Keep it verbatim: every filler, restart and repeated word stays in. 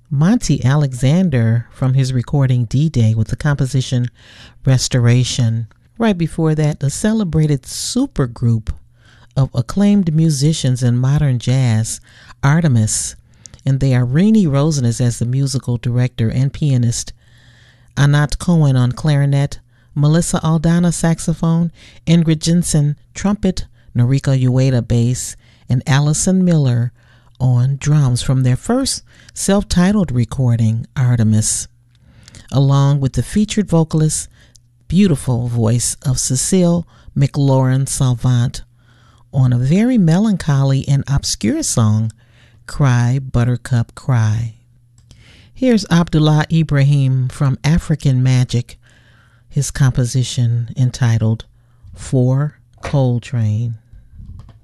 Monty Alexander from his recording D-Day with the composition Restoration. Right before that, the celebrated supergroup of acclaimed musicians in modern jazz, Artemis, and they are Renee Roseness as the musical director and pianist, Anat Cohen on clarinet, Melissa Aldana saxophone, Ingrid Jensen trumpet, Noriko Ueda bass, and Allison Miller on drums from their first self-titled recording, Artemis, along with the featured vocalist, beautiful voice of Cecile McLaurin Salvant on a very melancholy and obscure song, Cry Buttercup Cry. Here's Abdullah Ibrahim from African Magic, his composition entitled For Coltrane.